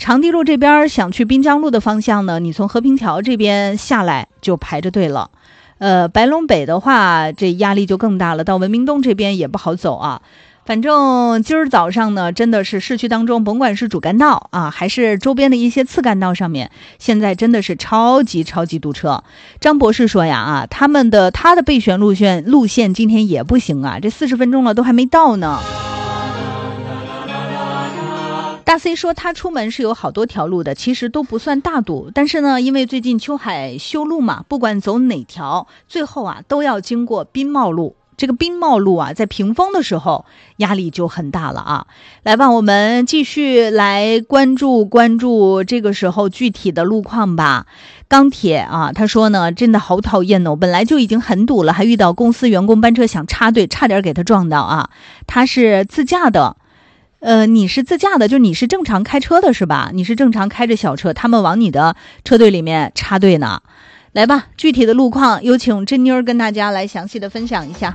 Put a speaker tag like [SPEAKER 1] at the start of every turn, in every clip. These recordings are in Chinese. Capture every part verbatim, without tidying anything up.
[SPEAKER 1] 长堤路这边想去滨江路的方向呢，你从和平桥这边下来就排着队了。呃，白龙北的话，这压力就更大了，到文明东这边也不好走啊。反正今儿早上呢，真的是市区当中，甭管是主干道啊，还是周边的一些次干道上面，现在真的是超级超级堵车。张博士说呀，啊，他们的他的备选路线路线今天也不行啊，这四十分钟了都还没到呢。大 C 说他出门是有好多条路的，其实都不算大堵，但是呢，因为最近秋海修路嘛，不管走哪条，最后啊都要经过宾茂路。这个宾茂路啊，在屏风的时候压力就很大了啊。来吧，我们继续来关注关注这个时候具体的路况吧。钢铁啊，他说呢，真的好讨厌哦，本来就已经很堵了，还遇到公司员工班车想插队，差点给他撞到啊。他是自驾的。呃，你是自驾的，就你是正常开车的是吧？你是正常开着小车，他们往你的车队里面插队呢。来吧，具体的路况有请珍妮儿跟大家来详细的分享一下。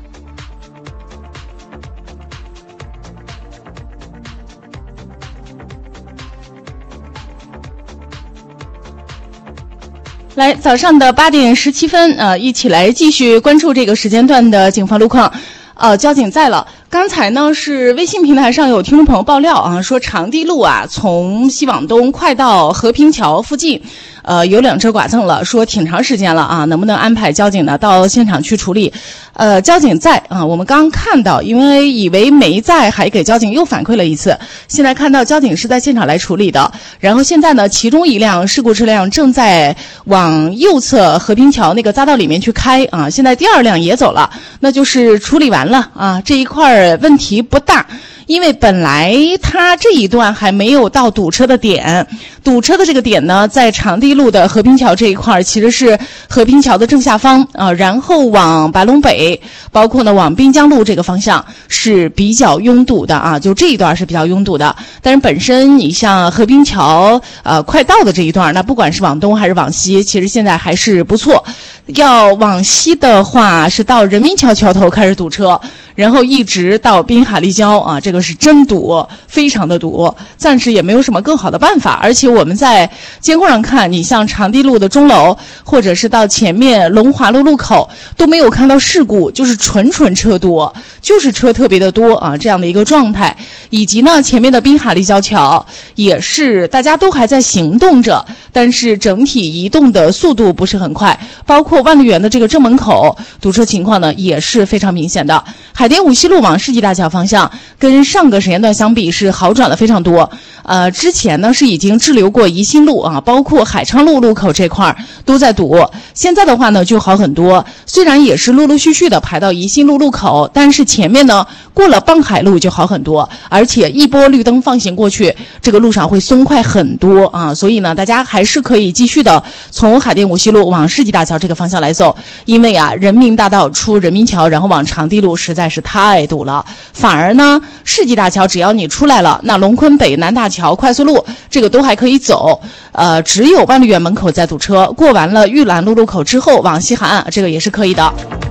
[SPEAKER 2] 来，早上的八点十七分，呃，一起来继续关注这个时间段的警方路况。呃，交警在了。刚才呢是微信平台上有听众朋友爆料啊，说长堤路啊从西往东快到和平桥附近，呃有两车剐蹭了，说挺长时间了啊，能不能安排交警呢到现场去处理？呃，交警在啊，我们刚看到，因为以为没在，还给交警又反馈了一次。现在看到交警是在现场来处理的。然后现在呢，其中一辆事故车辆正在往右侧和平桥那个匝道里面去开啊，现在第二辆也走了，那就是处理完了啊，这一块问题不大。因为本来它这一段还没有到堵车的点，堵车的这个点呢，在长堤路的和平桥这一块，其实是和平桥的正下方啊，然后往白龙北，包括呢往滨江路这个方向是比较拥堵的啊，就这一段是比较拥堵的。但是本身你像和平桥呃快到的这一段，那不管是往东还是往西，其实现在还是不错。要往西的话，是到人民桥桥头开始堵车，然后一直到滨海立交啊，这个是真堵，非常的堵，暂时也没有什么更好的办法。而且我们在监控上看，你像长堤路的钟楼，或者是到前面龙华路路口，都没有看到事故，就是纯纯车多，就是车特别的多啊，这样的一个状态。以及呢，前面的滨海立交桥也是大家都还在行动着，但是整体移动的速度不是很快，包括万绿园的这个正门口堵车情况呢也是非常明显的。海淀五西路往世纪大桥方向跟上个时间段相比是好转了非常多。呃，之前呢是已经滞留过宜兴路啊，包括海昌路路口这块都在堵，现在的话呢就好很多。虽然也是陆陆续续的排到宜兴路路口，但是前面呢过了傍海路就好很多，而且一波绿灯放行过去，这个路上会松快很多啊。所以呢，大家还是可以继续的从海淀五西路往世纪大桥这个方向来走，因为啊，人民大道出人民桥，然后往长堤路实在是太堵了。反而呢，世纪大桥只要你出来了，那龙昆北南大桥快速路这个都还可以走，呃，只有万绿园门口在堵车，过完了玉兰路路口之后往西海岸这个也是可以的。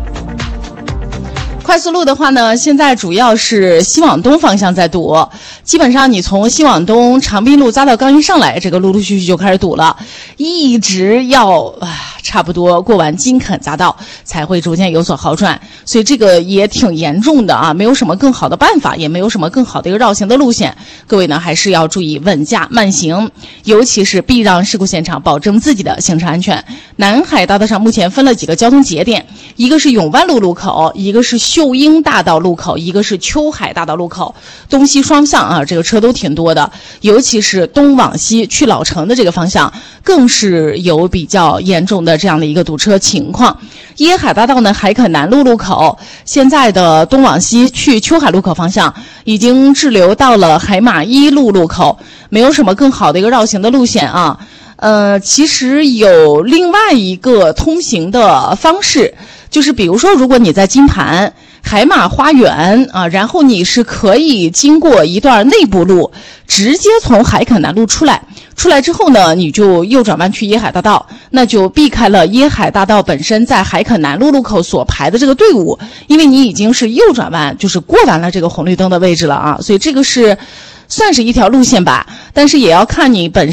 [SPEAKER 2] 快速路的话呢，现在主要是西往东方向在堵，基本上你从西往东长滨路匝道刚一上来，这个陆陆续续就开始堵了，一直要啊差不多过完金垦匝道才会逐渐有所好转，所以这个也挺严重的啊，没有什么更好的办法，也没有什么更好的一个绕行的路线，各位呢还是要注意稳驾慢行，尤其是避让事故现场，保证自己的行车安全。南海大道上目前分了几个交通节点，一个是永湾路路口，一个是秀英大道路口，一个是秋海大道路口，东西双向啊，这个车都挺多的，尤其是东往西去老城的这个方向更是有比较严重的这样的一个堵车情况。椰海大道呢，海垦南路路口现在的东往西去秋海路口方向已经滞留到了海马一路路口，没有什么更好的一个绕行的路线啊。呃，其实有另外一个通行的方式，就是比如说如果你在金盘海马花园啊，然后你是可以经过一段内部路，直接从海垦南路出来，出来之后呢，你就右转弯去椰海大道，那就避开了椰海大道本身在海垦南路路口所排的这个队伍，因为你已经是右转弯，就是过完了这个红绿灯的位置了啊，所以这个是算是一条路线吧，但是也要看你本